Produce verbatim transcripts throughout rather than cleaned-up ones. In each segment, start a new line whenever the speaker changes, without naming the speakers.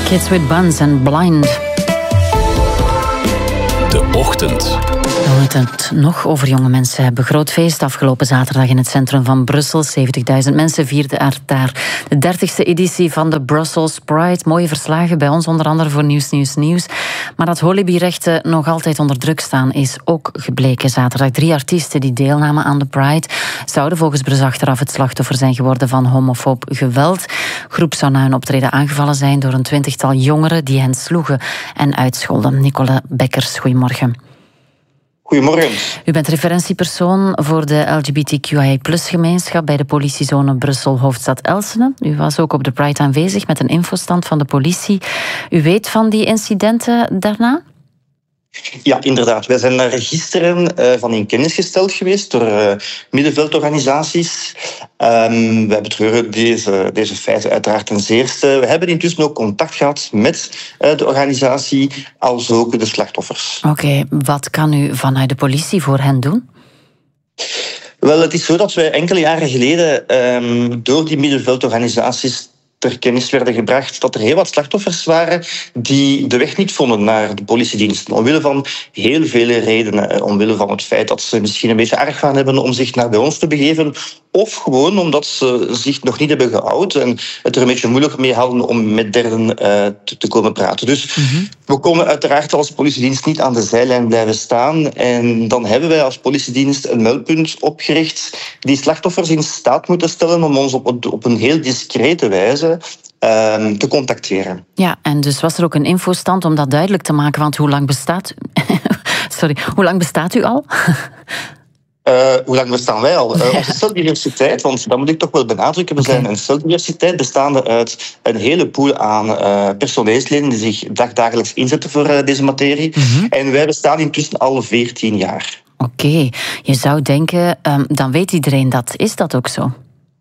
Kids with Buns en Blind.
De Ochtend.
We moeten het nog over jonge mensen hebben. Groot feest afgelopen zaterdag in het centrum van Brussel. zeventigduizend mensen vierden er daar de dertigste editie van de Brussels Pride. Mooie verslagen bij ons, onder andere voor Nieuws, Nieuws, Nieuws. Maar dat holebi-rechten nog altijd onder druk staan, is ook gebleken zaterdag. Drie artiesten die deelnamen aan de Pride zouden volgens Brus achteraf het slachtoffer zijn geworden van homofoob geweld. De groep zou na hun optreden aangevallen zijn door een twintigtal jongeren die hen sloegen en uitscholden. Nicola Bekkers, goedemorgen.
Goedemorgen.
U bent referentiepersoon voor de L G B T Q I A plus gemeenschap bij de politiezone Brussel-Hoofdstad Elsene. U was ook op de Pride aanwezig met een infostand van de politie. U weet van die incidenten daarna?
Ja, inderdaad. Wij zijn daar gisteren uh, van in kennis gesteld geweest door uh, middenveldorganisaties. Um, wij betreuren deze, deze feiten uiteraard ten zeerste. We hebben intussen ook contact gehad met uh, de organisatie, als ook de slachtoffers.
Oké, okay, wat kan u vanuit de politie voor hen doen?
Wel, het is zo dat wij enkele jaren geleden um, door die middenveldorganisaties ter kennis werden gebracht dat er heel wat slachtoffers waren die de weg niet vonden naar de politiediensten. Omwille van heel vele redenen. Omwille van het feit dat ze misschien een beetje argwaan hebben om zich naar bij ons te begeven. Of gewoon omdat ze zich nog niet hebben geout en het er een beetje moeilijk mee hadden om met derden uh, te, te komen praten. Dus mm-hmm. we konden uiteraard als politiedienst niet aan de zijlijn blijven staan. En dan hebben wij als politiedienst een meldpunt opgericht die slachtoffers in staat moeten stellen om ons op, op een heel discrete wijze Um, te contacteren.
Ja, en dus was er ook een infostand om dat duidelijk te maken, want hoe lang bestaat Sorry, hoe lang bestaat u al?
Uh, hoe lang bestaan wij al? Uh, onze celdiversiteit, want dat moet ik toch wel benadrukken, we zijn een celdiversiteit bestaande uit een hele pool aan uh, personeelsleden die zich dagdagelijks inzetten voor uh, deze materie. Mm-hmm. En wij bestaan intussen al veertien jaar.
Oké, okay. Je zou denken, um, dan weet iedereen dat. Is dat ook zo?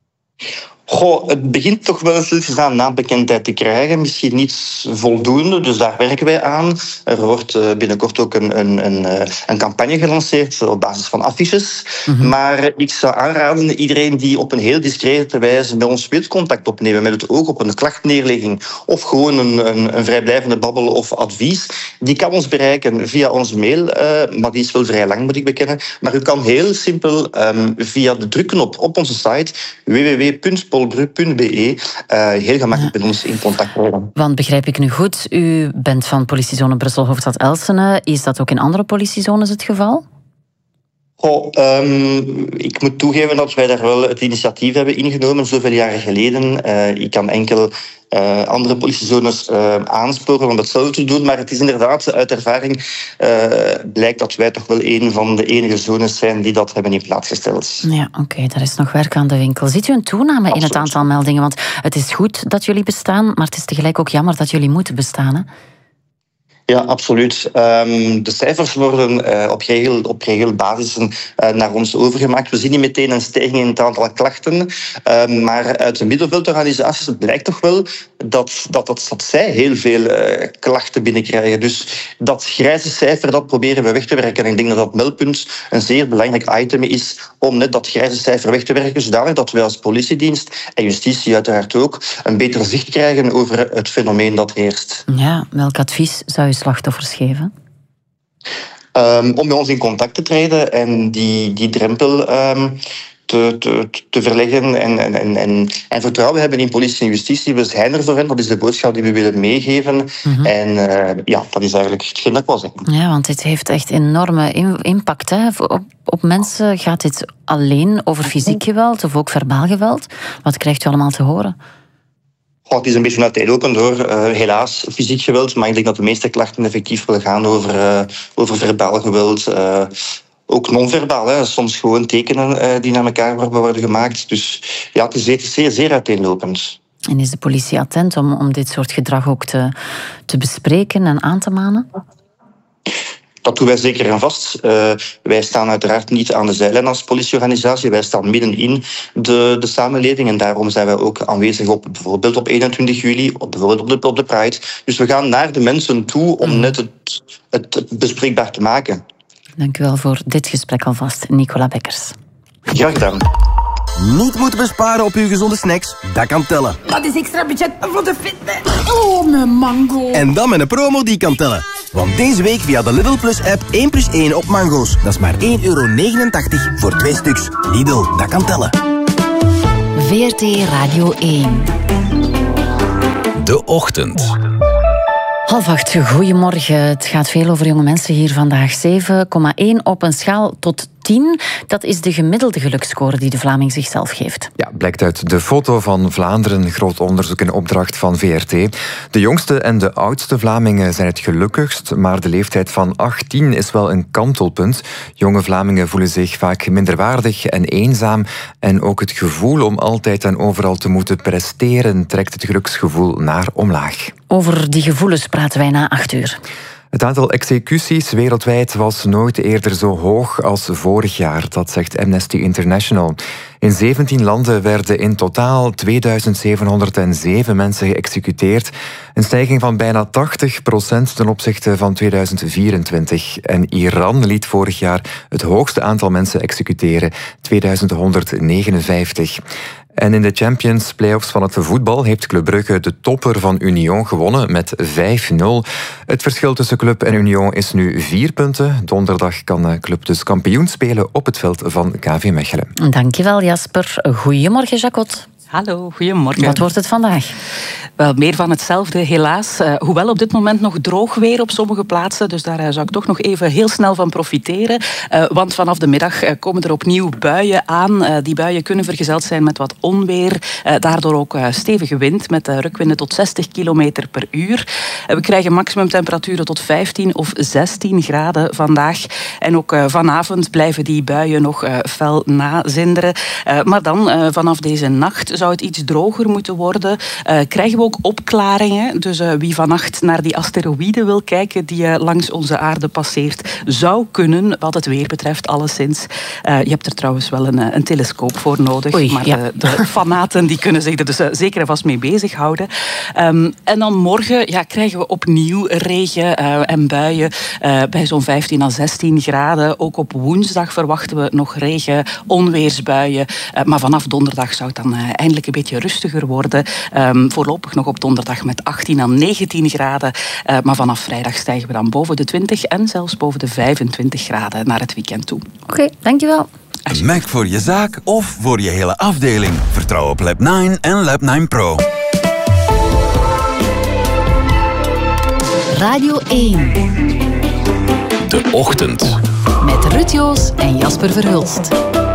Goh, het begint toch wel eens aan naambekendheid te krijgen. Misschien niet voldoende, dus daar werken wij aan. Er wordt binnenkort ook een, een, een, een campagne gelanceerd op basis van affiches. Mm-hmm. Maar ik zou aanraden, iedereen die op een heel discrete wijze met ons wil contact opnemen, met het oog op een klachtneerlegging of gewoon een, een, een vrijblijvende babbel of advies, die kan ons bereiken via onze mail, uh, maar die is wel vrij lang, moet ik bekennen. Maar u kan heel simpel um, via de drukknop op onze site w w w punt polbru punt b e uh, heel gemakkelijk met ons in contact worden.
Want begrijp ik nu goed, u bent van politiezone Brussel-Hoofdstad Elsene. Is dat ook in andere politiezones het geval?
Oh, um, ik moet toegeven dat wij daar wel het initiatief hebben ingenomen, zoveel jaren geleden. Uh, ik kan enkel uh, andere politiezones uh, aansporen om hetzelfde te doen, maar het is inderdaad uit ervaring uh, blijkt dat wij toch wel een van de enige zones zijn die dat hebben in plaats gesteld.
Ja, oké, okay, daar is nog werk aan de winkel. Ziet u een toename Absoluut. in het aantal meldingen? Want het is goed dat jullie bestaan, maar het is tegelijk ook jammer dat jullie moeten bestaan, hè?
Ja, absoluut. Um, de cijfers worden uh, op, regel, op regelbasis uh, naar ons overgemaakt. We zien niet meteen een stijging in het aantal klachten. Uh, maar uit de middenveldorganisaties blijkt toch wel dat, dat, dat, dat zij heel veel uh, klachten binnenkrijgen. Dus dat grijze cijfer, dat proberen we weg te werken. En ik denk dat dat meldpunt een zeer belangrijk item is om net dat grijze cijfer weg te werken, zodanig dat wij als politiedienst en justitie uiteraard ook een beter zicht krijgen over het fenomeen dat heerst.
Ja, welk advies zou je slachtoffers geven?
Um, om met ons in contact te treden en die, die drempel um, te, te, te verleggen en, en, en, en vertrouwen hebben in politie en justitie. We zijn er voor hen, dat is de boodschap die we willen meegeven. Mm-hmm. En uh, ja, dat is eigenlijk hetgeen dat ik wil zeggen.
Ja, want dit heeft echt enorme impact. Hè? Op, op mensen gaat dit alleen over fysiek geweld of ook verbaal geweld. Wat krijgt u allemaal te horen?
Oh, het is een beetje uiteenlopend hoor. Uh, helaas fysiek geweld, maar ik denk dat de meeste klachten effectief wel gaan over, uh, over verbaal geweld. Uh, ook non-verbaal, hè. Soms gewoon tekenen uh, die naar elkaar worden gemaakt. Dus ja, het is zeer, zeer, zeer uiteenlopend.
En is de politie attent om, om dit soort gedrag ook te, te bespreken en aan te manen?
Dat doen wij zeker en vast. Uh, wij staan uiteraard niet aan de zijlijn als politieorganisatie. Wij staan midden in de, de samenleving. En daarom zijn wij ook aanwezig op bijvoorbeeld op eenentwintig juli, op, bijvoorbeeld op de, op de Pride. Dus we gaan naar de mensen toe om net het, het, het bespreekbaar te maken.
Dank u wel voor dit gesprek alvast, Nicola Bekkers.
Graag gedaan.
niet moeten besparen op uw gezonde snacks? Dat kan tellen.
Dat is extra budget voor de fitness. Oh, mijn mango.
En dan met een promo die kan tellen. Want deze week via de Lidl Plus app één plus één op mango's. Dat is maar één euro negenentachtig voor twee stuks. Lidl, dat kan tellen.
V R T Radio één.
De Ochtend.
Half acht, goedemorgen. Het gaat veel over jonge mensen hier vandaag. zeven komma één op een schaal tot tien. Dat is de gemiddelde geluksscore die de Vlaming zichzelf geeft.
Ja, blijkt uit de foto van Vlaanderen, groot onderzoek in opdracht van V R T. De jongste en de oudste Vlamingen zijn het gelukkigst, maar de leeftijd van achttien is wel een kantelpunt. Jonge Vlamingen voelen zich vaak minderwaardig en eenzaam en ook het gevoel om altijd en overal te moeten presteren trekt het geluksgevoel naar omlaag. Over die gevoelens praten wij na acht uur. Het aantal executies wereldwijd was nooit eerder zo hoog als vorig jaar, dat zegt Amnesty International. In zeventien landen werden in totaal tweeduizend zevenhonderdzeven mensen geëxecuteerd. Een stijging van bijna tachtig procent ten opzichte van tweeduizend vierentwintig. En Iran liet vorig jaar het hoogste aantal mensen executeren, tweeduizend honderdnegenenvijftig. En in de Champions Playoffs van het voetbal heeft Club Brugge de topper van Union gewonnen met vijf nul. Het verschil tussen Club en Union is nu vier punten. Donderdag kan Club dus kampioen spelen op het veld van K V Mechelen.
Dankjewel Jasper. Goedemorgen Jacot.
Hallo, goedemorgen.
Wat wordt het vandaag?
Wel, meer van hetzelfde, helaas. Uh, hoewel op dit moment nog droog weer op sommige plaatsen, dus daar uh, zou ik toch nog even heel snel van profiteren. Uh, want vanaf de middag uh, komen er opnieuw buien aan. Uh, die buien kunnen vergezeld zijn met wat onweer. Uh, daardoor ook uh, stevige wind met uh, rukwinden tot zestig kilometer per uur. Uh, we krijgen maximumtemperaturen tot vijftien of zestien graden vandaag. En ook uh, vanavond blijven die buien nog uh, fel nazinderen. Uh, maar dan, uh, vanaf deze nacht, zou het iets droger moeten worden. Uh, krijgen we ook opklaringen. Dus uh, wie vannacht naar die asteroïde wil kijken die uh, langs onze aarde passeert, zou kunnen, wat het weer betreft, alleszins. Uh, je hebt er trouwens wel een, een telescoop voor nodig.
Oei,
maar
ja.
de, de fanaten die kunnen zich er dus uh, zeker en vast mee bezighouden. Um, en dan morgen ja, krijgen we opnieuw regen uh, en buien uh, bij zo'n vijftien à zestien graden. Ook op woensdag verwachten we nog regen, onweersbuien. Uh, maar vanaf donderdag zou het dan uh, eindelijk een beetje rustiger worden. Um, voorlopig nog op donderdag met achttien à negentien graden. Uh, maar vanaf vrijdag stijgen we dan boven de twintig en zelfs boven de vijfentwintig graden naar het weekend toe.
Oké, okay, dankjewel.
Een Mac voor je zaak of voor je hele afdeling. Vertrouw op Lab negen en Lab negen Pro.
Radio één.
De Ochtend.
Met Ruud Joos en Jasper Verhulst.